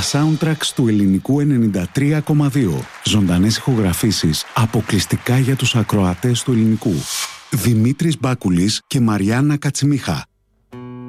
soundtracks του ελληνικού 93,2. Ζωντανές ηχογραφήσεις αποκλειστικά για τους ακροατές του ελληνικού. Δημήτρης Μπάκουλης και Μαριάννα Κατσιμίχα.